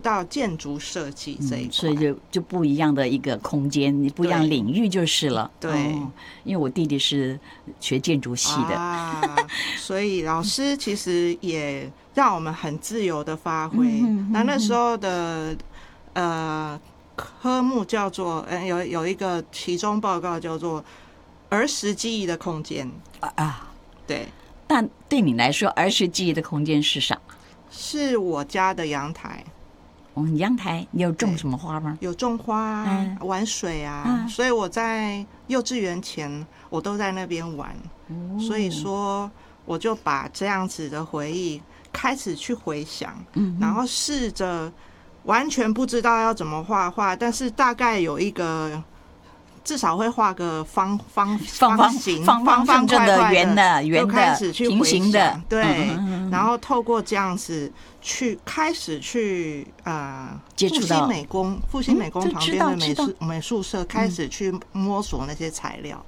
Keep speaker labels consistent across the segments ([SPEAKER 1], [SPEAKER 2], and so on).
[SPEAKER 1] 到建筑设计这一块，
[SPEAKER 2] 所以就不一样的一个空间，不一样领域就是了。
[SPEAKER 1] 对，
[SPEAKER 2] 因为我弟弟是学建筑系的，
[SPEAKER 1] 所以老师其实也让我们很自由的发挥。那时候的科目叫做有一个期中报告叫做儿时记忆的空间对。
[SPEAKER 2] 但对你来说，儿时记忆的空间是啥？
[SPEAKER 1] 是我家的阳台。
[SPEAKER 2] 阳台你有种什么花吗？
[SPEAKER 1] 有种花玩水所以我在幼稚园前我都在那边玩。所以说我就把这样子的回忆开始去回想，然后试着完全不知道要怎么画画，但是大概有一个至少会画个方形、方方正的、圆的、就开始去回想，对，然后透过这样子去开始去
[SPEAKER 2] 接触到
[SPEAKER 1] 复兴美工旁边的美术社，开始去摸索那些材料。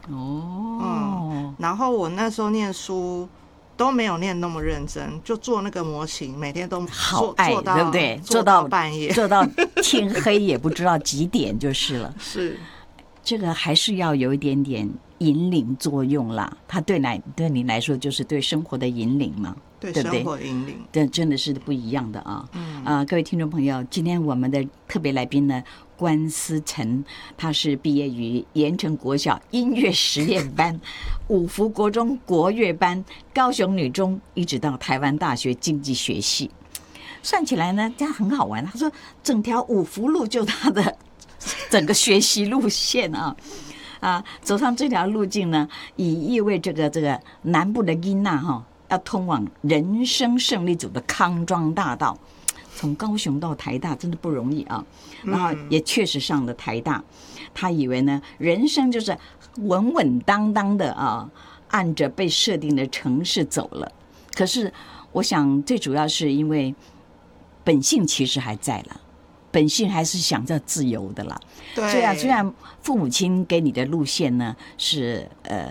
[SPEAKER 1] 然后我那时候念书都没有念那么认真，就做那个模型，每天都
[SPEAKER 2] 好爱，对不对？
[SPEAKER 1] 做到半夜，
[SPEAKER 2] 做到天黑也不知道几点就是了。
[SPEAKER 1] 是。
[SPEAKER 2] 这个还是要有一点点引领作用啦，它对你来说就是对生活的引领嘛，
[SPEAKER 1] 对生活的引领，
[SPEAKER 2] 这真的是不一样的啊。各位听众朋友，今天我们的特别来宾呢，关思成，他是毕业于盐埕国小音乐实验班、五福国中国乐班、高雄女中，一直到台湾大学经济学系。算起来呢，这样很好玩。他说，整条五福路就他的整个学习路线走上这条路径呢，也意味这个南部的囡仔要通往人生胜利组的康庄大道。从高雄到台大真的不容易啊，然后也确实上了台大。他以为呢，人生就是稳稳当当的按着被设定的程式走了。可是我想最主要是因为本性其实还在了。本性还是想着自由的啦，
[SPEAKER 1] 对。
[SPEAKER 2] 虽然父母亲给你的路线呢是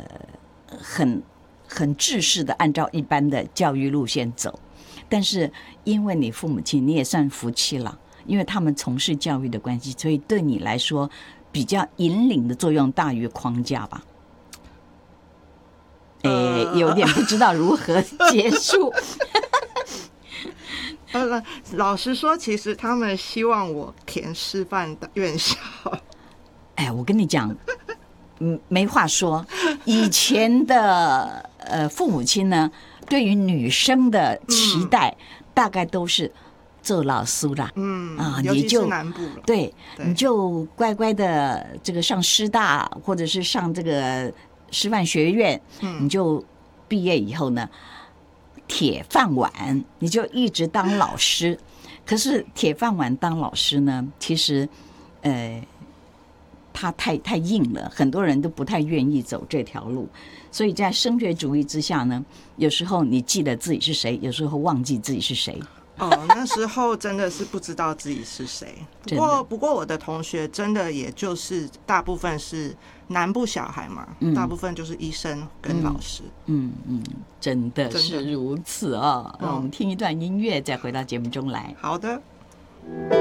[SPEAKER 2] 很制式的按照一般的教育路线走，但是因为你父母亲你也算福气了，因为他们从事教育的关系，所以对你来说比较引领的作用大于框架吧。有点不知道如何结束。
[SPEAKER 1] 老实说，其实他们希望我填师范的院校。
[SPEAKER 2] 我跟你讲，没话说。以前的父母亲呢，对于女生的期待，大概都是做老师啦，
[SPEAKER 1] 尤其是南部了，
[SPEAKER 2] 对，你就乖乖的这个上师大，或者是上这个师范学院，你就毕业以后呢。铁饭碗，你就一直当老师。可是铁饭碗当老师呢，其实，它太硬了，很多人都不太愿意走这条路。所以在升学主义之下呢，有时候你记得自己是谁，有时候忘记自己是谁。
[SPEAKER 1] 那时候真的是不知道自己是谁。不过我的同学真的也就是大部分是南部小孩嘛，大部分就是医生跟老师。
[SPEAKER 2] 真的是如此啊。我们听一段音乐，再回到节目中来。
[SPEAKER 1] 好的。